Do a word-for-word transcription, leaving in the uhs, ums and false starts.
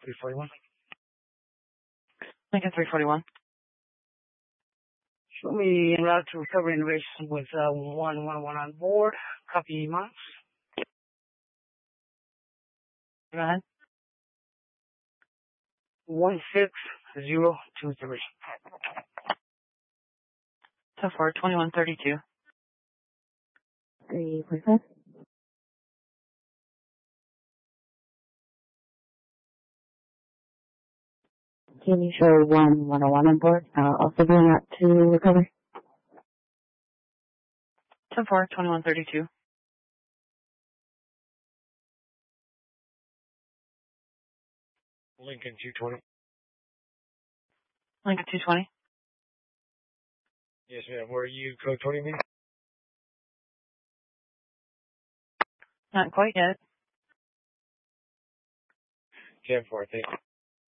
three forty-one. Lincoln three forty-one. Show me en route to recovery innovation with uh, one one one on board. Copy Miles. Go ahead. one six zero two three. So far, twenty-one thirty-two. three forty-five. Can you show one one oh one on board? Uh, also going out to recovery. So far, twenty-one thirty-two. Lincoln two twenty. Lincoln two twenty. Yes, ma'am. Where are you code twenty me? Not quite yet. ten four, thank you.